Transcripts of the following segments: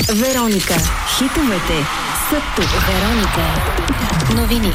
Вероника. Хитовете са тук. Вероника. Новини.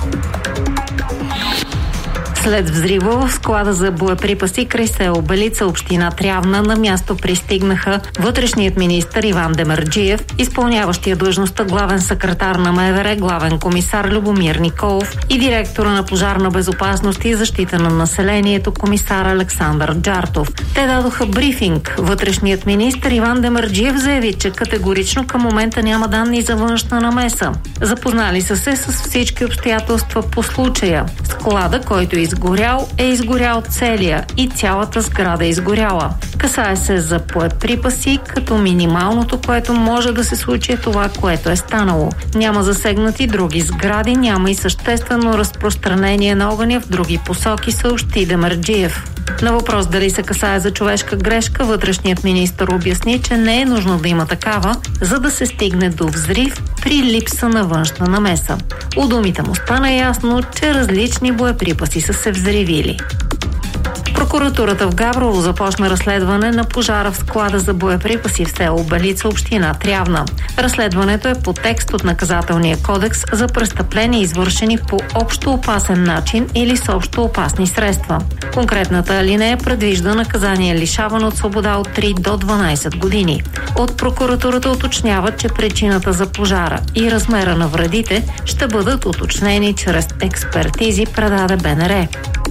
След взрива в склада за боеприпаси край село Белица, община Трявна, на място пристигнаха вътрешният министър Иван Демерджиев, изпълняващия длъжността главен секретар на МВР, главен комисар Любомир Николов и директора на пожарна безопасност и защита на населението комисар Александър Джартов. Те дадоха брифинг. Вътрешният министър Иван Демерджиев заяви, че категорично към момента няма данни за външна намеса. Запознали са се с всички обстоятелства по случая. Склада, който е изгорял целия и цялата сграда е изгоряла. Касае се за боеприпаси, като минималното, което може да се случи, е това, което е станало. Няма засегнати други сгради, няма и съществено разпространение на огъня в други посоки, съобщи Демерджиев. На въпрос дали се касае за човешка грешка, вътрешният министър обясни, че не е нужно да има такава, за да се стигне до взрив при липса на външна намеса. У думите му стана ясно, че различни боеприпаси са се взривили. Прокуратурата в Габрово започна разследване на пожара в склада за боеприпаси в село Белица, община Трявна. Разследването е по текст от Наказателния кодекс за престъпления, извършени по общо опасен начин или с общо опасни средства. Конкретната алинея предвижда наказание лишаване от свобода от 3 до 12 години. От прокуратурата уточняват, че причината за пожара и размера на вредите ще бъдат уточнени чрез експертизи, предаде БНР.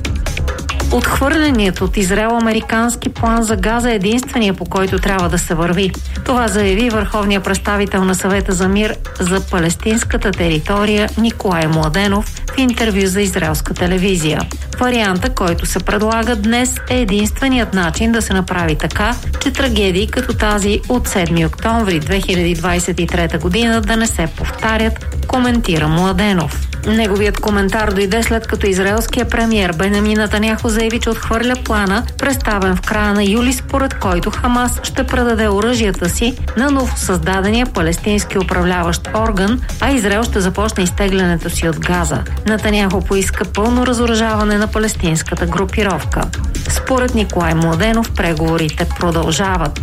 Отхвърленият от Израел американски план за Газа е единствения, по който трябва да се върви. Това заяви върховният представител на Съвета за мир за палестинската територия Николай Младенов в интервю за израелска телевизия. Варианта, който се предлага днес, е единственият начин да се направи така, че трагедии като тази от 7 октомври 2023 година да не се повтарят, коментира Младенов. Неговият коментар дойде след като израелският премиер Бенямин Нетаняху заяви, че отхвърля плана, представен в края на юли, според който Хамас ще предаде оръжията си на новосъздадения палестински управляващ орган, а Израел ще започне изтеглянето си от Газа. Нетаняху поиска пълно разоръжаване на палестинската групировка. Според Николай Младенов преговорите продължават.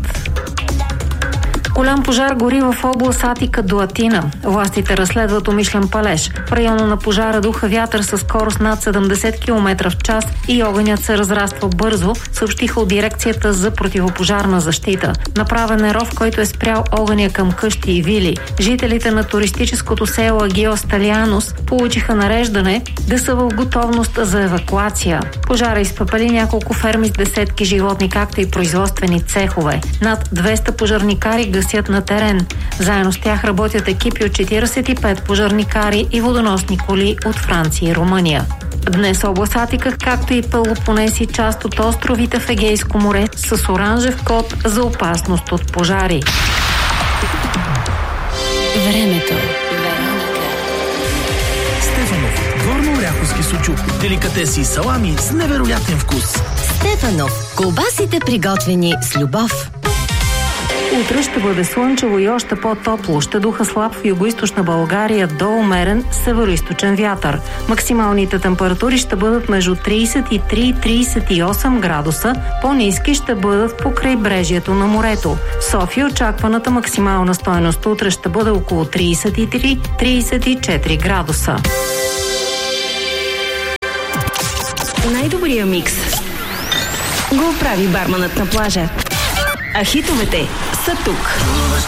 Голям пожар гори в област Атика до Атина. Властите разследват умишлен палеж. В района на пожара духа вятър със скорост над 70 км в час и огънят се разраства бързо, съобщиха от дирекцията за противопожарна защита. Направен е ров, който е спрял огъня към къщи и вили. Жителите на туристическото село Агио Сталианус получиха нареждане да са в готовност за евакуация. Пожара изпепели няколко ферми с десетки животни, както и производствени цехове. Над 200 пожарникари гасят на терен. Заедно с тях работят екипи от 45 пожарникари и водоносни коли от Франция и Румъния. Днес област Атика, както и Пелопонес и част от островите в Егейско море, с оранжев код за опасност от пожари. Времето. Стефанов. Горно-оряховски сучук. Деликатеси и салами с невероятен вкус. Стефанов. Колбасите, приготвени с любов. Утре ще бъде слънчево и още по-топло. Ще духа слаб в югоизточна България до умерен североизточен вятър. Максималните температури ще бъдат между 33 и 38 градуса. По-ниски ще бъдат по крайбрежието на морето. В София очакваната максимална стойност утре ще бъде около 33-34 градуса. Най-добрия микс го прави барманът на плажа. А хитовете са тук.